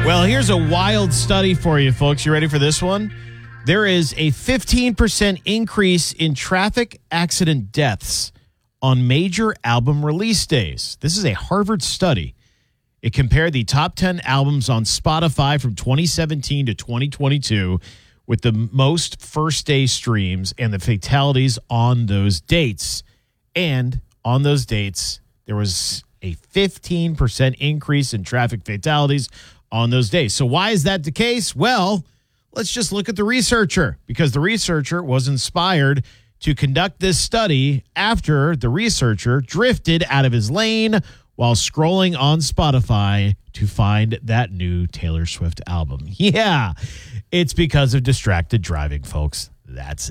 Well, here's a wild study for you, folks. You ready for this one? There is a 15% increase in traffic accident deaths on major album release days. This is a Harvard study. It compared the top 10 albums on Spotify from 2017 to 2022 with the most first-day streams and the fatalities on those dates. And on those dates, there was a 15% increase in traffic fatalities on those days. So why is that the case? Well, let's just look at the researcher, because the researcher was inspired to conduct this study after the researcher drifted out of his lane while scrolling on Spotify to find that new Taylor Swift album. Yeah, it's because of distracted driving, folks. That's